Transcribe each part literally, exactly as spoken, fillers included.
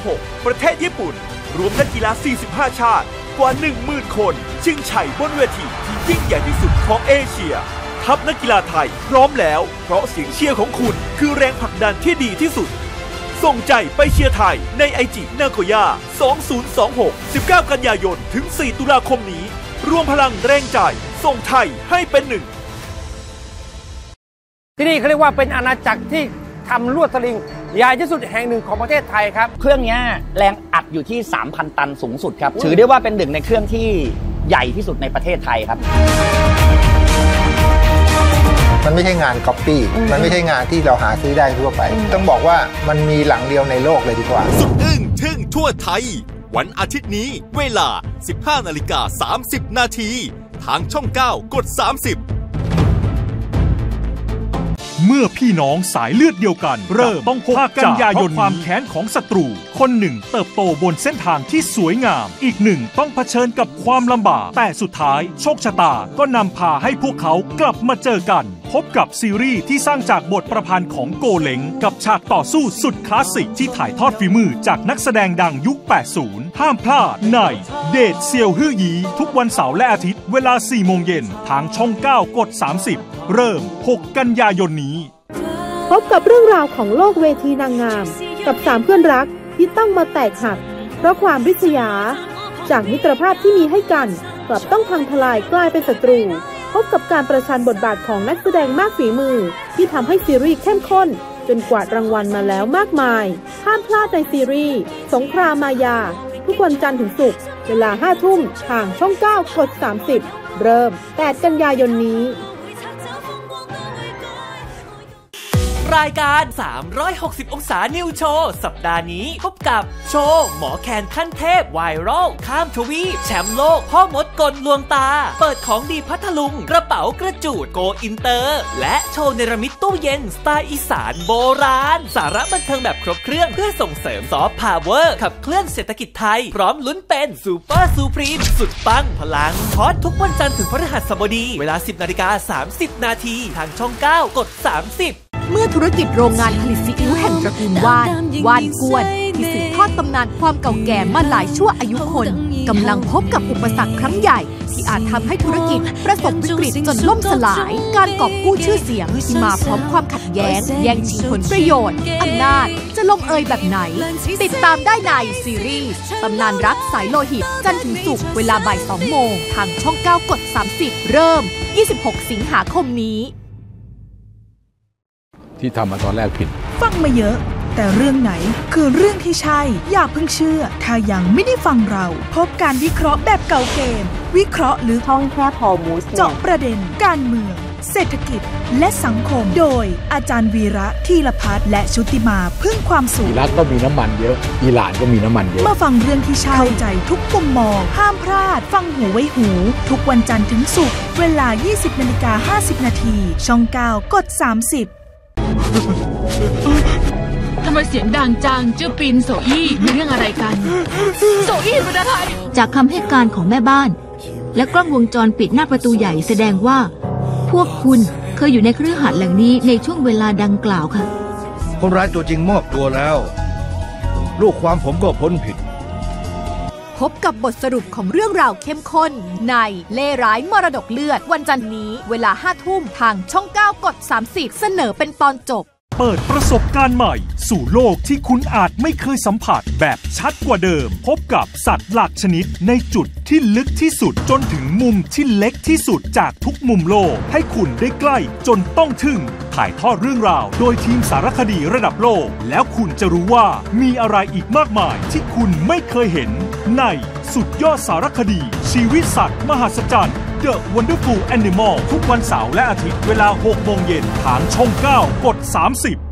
หกประเทศญี่ปุ่นรวมนักกีฬาสี่สิบห้าชาติกว่า หนึ่งหมื่น คนชิงชัยบนเวทีที่ยิ่งใหญ่ที่สุดของเอเชียทัพนักกีฬาไทยพร้อมแล้วเพราะเสียงเชียร์ของคุณคือแรงผลักดันที่ดีที่สุดส่งใจไปเชียร์ไทยในไอจินาโกย่าสองพันยี่สิบหก สิบเก้า กันยายนถึงสี่ตุลาคมนี้รวมพลังแรงใจส่งไทยให้เป็นหนึ่งที่นี่เขาเรียกว่าเป็นอาณาจักรที่ทำลวดสลิงใหญ่ที่สุดแห่งหนึ่งของประเทศไทยครับเครื่องนี้แรงอัดอยู่ที่ สามพัน ตันสูงสุดครับถือได้ว่าเป็นหนึ่งในเครื่องที่ใหญ่ที่สุดในประเทศไทยครับมันไม่ใช่งานก๊อปปี้มันไม่ใช่งานที่เราหาซื้อได้ทั่วไปต้องบอกว่ามันมีหลังเดียวในโลกเลยดีกว่าสุดอึ้งทึ่งทั่วไทยวันอาทิตย์นี้เวลา สิบห้านาฬิกาสามสิบนาทีทางช่องเก้ากดสามสิบเมื่อพี่น้องสายเลือดเดียวกันเริ่มต้องพกกันยายนความแค้นของศัตรูคนหนึ่งเติบโตบนเส้นทางที่สวยงามอีกหนึ่งต้องเผชิญกับความลำบากแต่สุดท้ายโชคชะตาก็นำพาให้พวกเขากลับมาเจอกันพบกับซีรีส์ที่สร้างจากบทประพันธ์ของโกเล้งกับฉากต่อสู้สุดคลาสสิกที่ถ่ายทอดฝีมือจากนักแสดงดังยุค แปดสิบ ห้ามพลาดในเดทเซียวฮื่อยีทุกวันเสาร์และอาทิตย์เวลา สี่โมงเย็นทางช่องเก้ากดสามสิบเริ่มหกกันยายนนี้พบกับเรื่องราวของโลกเวทีนางงามกับสามเพื่อนรักที่ต้องมาแตกหักเพราะความริษยาจากมิตรภาพที่มีให้กันกลับต้องพังทลายกลายเป็นศัตรูพบกับการประชันบทบาทของนักแสดงมากฝีมือที่ทำให้ซีรีส์เข้มข้นจนกวาดรางวัลมาแล้วมากมายห้ามพลาดในซีรีส์สงครามมายาทุกวันจันทร์ถึงศุกร์เวลาห้าทุ่มทางช่องเก้ากดสามสิบเริ่มแปดกันยายนนี้รายการสามร้อยหกสิบองศานิวโชว์สัปดาห์นี้พบกับโชว์หมอแคนขั้นเทพไวรัลข้ามทวีปแชมป์โลกพ่อมดกลลวงตาเปิดของดีพัทลุงกระเป๋ากระจูดโกอินเตอร์และโชว์เนรมิตตู้เย็นสไตล์อีสานโบราณสาระบันเทิงแบบครบเครื่องเพื่อส่งเสริมซอฟต์พาวเวอร์ขับเคลื่อนเศรษฐกิจไทยพร้อมลุ้นเป็นซูเปอร์ซูพรีมสุดปังพลังฮอตทุกวันจันทร์ถึงพฤหัสบดีเวลา สิบนาฬิกาสามสิบนาทีทางช่องเก้ากดสามสิบเมื่อธุรกิจโรงงานผลิตซีอิ๊วแห่งตระกูลว่านว่านกวนที่สืบทอดตำนานความเก่าแก่มาหลายชั่วอายุคนกำลังพบกับอุปสรรคครั้งใหญ่ที่อาจทำให้ธุรกิจประสบวิกฤตจนล่มสลายการกอบกู้ชื่อเสียงที่มาพร้อมความขัดแย้งแย่งชิงผลประโยชน์อำนาจจะลงเอยแบบไหนติดตามได้ในซีรีส์ตำนานรักสายโลหิตจันทร์ถึงศุกร์เวลาบ่ายสองโมงทางช่องเก้ากดสามสิบเริ่มยี่สิบหกสิงหาคมนี้ที่ทำมาตอนแรกผิดฟังมาเยอะแต่เรื่องไหนคือเรื่องที่ใช่อย่าเพิ่งเชื่อถ้ายังไม่ได้ฟังเราพบการวิเคราะห์แบบเก่าเกมวิเคราะห์หรือท่องแค่พอมูสเจาะประเด็นการเมืองเศรษฐกิจและสังคมโดยอาจารย์วีระธีรพัฒน์และชุติมาพึ่งความสุขอิรักก็มีน้ำมันเยอะอิหร่านก็มีน้ำมันเยอะมาฟังเรื่องที่ใช่เข้าใจทุกมุมมองห้ามพลาดฟังหูไว้หูทุกวันจันทร์ถึงศุกร์เวลา ยี่สิบนาฬิกาห้าสิบนาทีช่องเก้ากดสามสิบทำไมเสียงดังจังเจ้าปินโซอี้มีเรื่องอะไรกันโซอี้เป็นอะไรจากคำให้การของแม่บ้านและกล้องวงจรปิดหน้าประตูใหญ่แสดงว่าพวกคุณเคยอยู่ในคฤหาสน์หลังนี้ในช่วงเวลาดังกล่าวค่ะคนร้ายตัวจริงมอบตัวแล้วลูกความผมก็พ้นผิดพบกับบทสรุปของเรื่องราวเข้มข้นในเล่ร้ายมรดกเลือดวันจันทร์นี้เวลาห้าทุ่มทางช่องเก้ากดสามสิบเสนอเป็นตอนจบเปิดประสบการณ์ใหม่สู่โลกที่คุณอาจไม่เคยสัมผัสแบบชัดกว่าเดิมพบกับสัตว์หลากชนิดในจุดที่ลึกที่สุดจนถึงมุมที่เล็กที่สุดจากทุกมุมโลกให้คุณได้ใกล้จนต้องทึ่งถ่ายทอดเรื่องราวโดยทีมสารคดีระดับโลกแล้วคุณจะรู้ว่ามีอะไรอีกมากมายที่คุณไม่เคยเห็นในสุดยอดสารคดีชีวิตสัตว์มหัศจรรย์ The Wonderful Animal ทุกวันเสาร์และอาทิตย์เวลา หกโมงเย็นทางช่องเก้ากดสามสิบ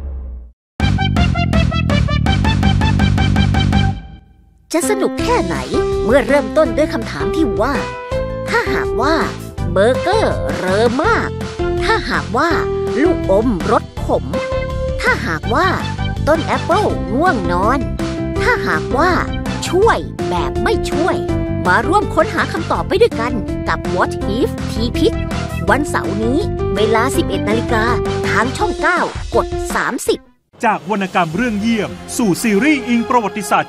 จะสนุกแค่ไหนเมื่อเริ่มต้นด้วยคำถามที่ว่าถ้าหากว่าเบอร์เกอร์เรอมากถ้าหากว่าลูกอมรสขมถ้าหากว่าต้นแอปเปิ้ลง่วงนอนถ้าหากว่าช่วยแบบไม่ช่วยมาร่วมค้นหาคำตอบไปด้วยกันกับ What If ทีพิกวันเสาร์นี้เวลา สิบเอ็ดนาฬิกาทางช่องเก้ากดสามสิบจากวรรณกรรมเรื่องเยี่ยมสู่ซีรีส์อิงประวัติศาสตร์